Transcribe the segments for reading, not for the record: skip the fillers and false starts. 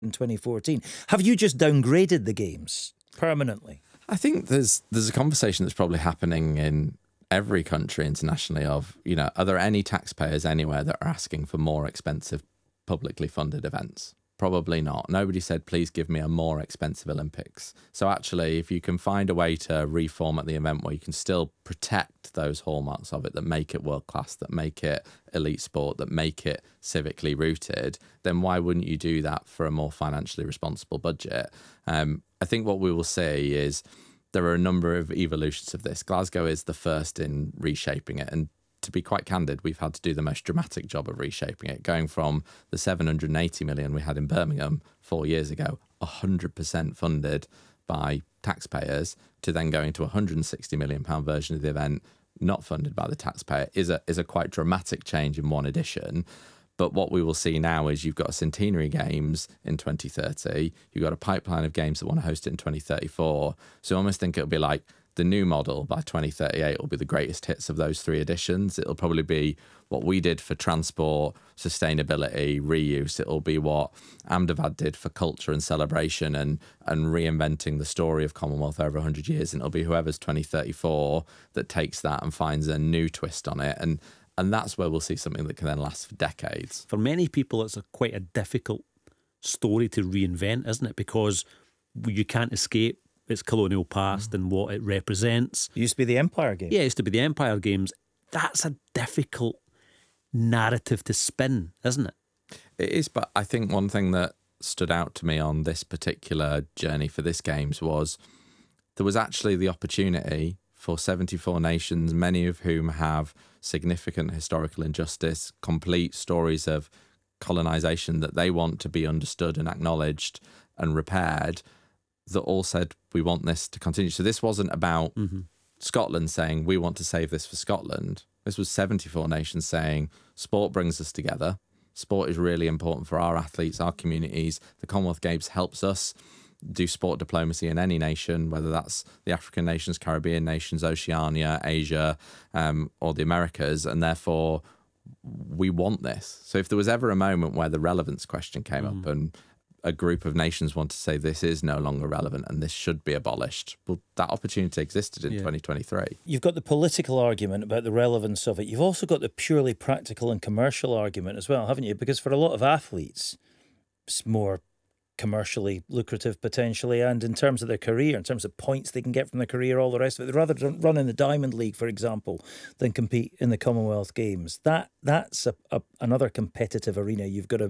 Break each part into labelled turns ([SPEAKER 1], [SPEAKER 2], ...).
[SPEAKER 1] in 2014. Have you just downgraded the games permanently?
[SPEAKER 2] I think there's a conversation that's probably happening in every country internationally of, are there any taxpayers anywhere that are asking for more expensive publicly funded events? Probably not. Nobody said, please give me a more expensive Olympics. So actually, if you can find a way to reformat the event where you can still protect those hallmarks of it that make it world class, that make it elite sport, that make it civically rooted, then why wouldn't you do that for a more financially responsible budget? I think what we will see is there are a number of evolutions of this. Glasgow is the first in reshaping it. And to be quite candid, we've had to do the most dramatic job of reshaping it, going from the 780 million we had in Birmingham 4 years ago, 100% funded by taxpayers, to then going to a £160 million version of the event, not funded by the taxpayer, is a quite dramatic change in one edition. But what we will see now is you've got a centenary games in 2030, you've got a pipeline of games that want to host it in 2034. So I almost think it'll be like the new model by 2038 will be the greatest hits of those three editions. It'll probably be what we did for transport, sustainability, reuse. It'll be what Ahmedabad did for culture and celebration and reinventing the story of Commonwealth over 100 years. And it'll be whoever's 2034 that takes that and finds a new twist on it. And that's where we'll see something that can then last for decades.
[SPEAKER 3] For many people, it's quite a difficult story to reinvent, isn't it? Because you can't escape its colonial past and what it represents.
[SPEAKER 1] It used to be the Empire Games.
[SPEAKER 3] Yeah, it used to be the Empire Games. That's a difficult narrative to spin, isn't it?
[SPEAKER 2] It is, but I think one thing that stood out to me on this particular journey for this Games was there was actually the opportunity for 74 nations, many of whom have significant historical injustice, complete stories of colonisation that they want to be understood and acknowledged and repaired, that all said, we want this to continue. So this wasn't about Scotland saying, we want to save this for Scotland. This was 74 nations saying, sport brings us together. Sport is really important for our athletes, our communities. The Commonwealth Games helps us do sport diplomacy in any nation, whether that's the African nations, Caribbean nations, Oceania, Asia, or the Americas. And therefore, we want this. So if there was ever a moment where the relevance question came up and a group of nations want to say this is no longer relevant and this should be abolished, well, that opportunity existed in 2023.
[SPEAKER 1] You've got the political argument about the relevance of it. You've also got the purely practical and commercial argument as well, haven't you? Because for a lot of athletes, it's more commercially lucrative potentially, and in terms of their career, in terms of points they can get from their career, all the rest of it. They'd rather run in the Diamond League, for example, than compete in the Commonwealth Games. That's another competitive arena you've got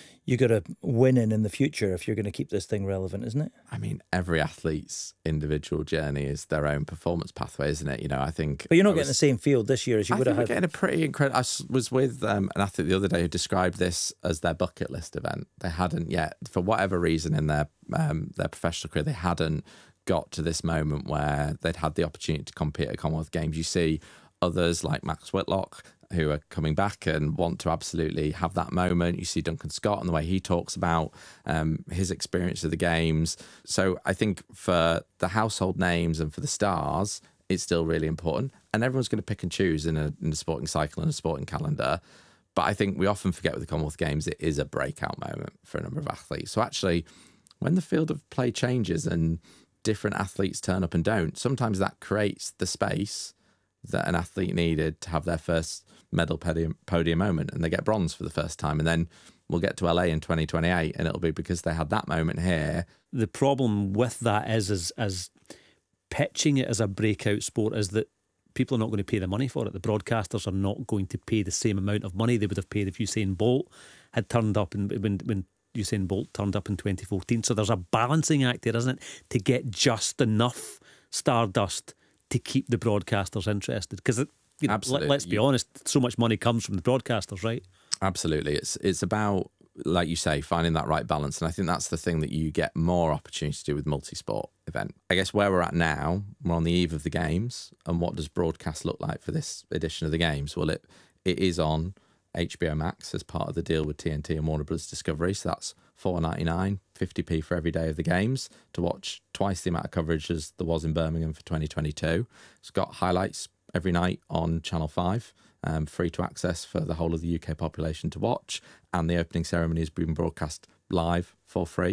[SPEAKER 1] to win in the future if you're going to keep this thing relevant, isn't it?
[SPEAKER 2] I mean, every athlete's individual journey is their own performance pathway, isn't it? I think.
[SPEAKER 1] But you're not getting the same field this year as you would have had.
[SPEAKER 2] Getting a pretty incredible. I was with an athlete the other day who described this as their bucket list event. They hadn't yet, for whatever reason, in their professional career, they hadn't got to this moment where they'd had the opportunity to compete at Commonwealth Games. You see others like Max Whitlock who are coming back and want to absolutely have that moment. You see Duncan Scott and the way he talks about his experience of the Games. So I think for the household names and for the stars, it's still really important. And everyone's going to pick and choose in a sporting cycle and a sporting calendar. But I think we often forget with the Commonwealth Games, it is a breakout moment for a number of athletes. So actually, when the field of play changes and different athletes turn up and don't, sometimes that creates the space that an athlete needed to have their first medal podium moment, and they get bronze for the first time. And then we'll get to LA in 2028 and it'll be because they had that moment here.
[SPEAKER 3] The problem with that is as pitching it as a breakout sport is that people are not going to pay the money for it. The broadcasters are not going to pay the same amount of money they would have paid if Usain Bolt had turned up when Usain Bolt turned up in 2014. So there's a balancing act there, isn't it, to get just enough stardust to keep the broadcasters interested. Because let's be honest, so much money comes from the broadcasters, right?
[SPEAKER 2] Absolutely. It's about, like you say, finding that right balance. And I think that's the thing that you get more opportunity to do with multi-sport event. I guess where we're at now, we're on the eve of the Games. And what does broadcast look like for this edition of the Games? Well, it is on HBO Max as part of the deal with TNT and Warner Bros. Discovery. So that's $4.99, 50p for every day of the Games to watch twice the amount of coverage as there was in Birmingham for 2022. It's got highlights every night on Channel 5, free to access for the whole of the UK population to watch. And the opening ceremony is being broadcast live for free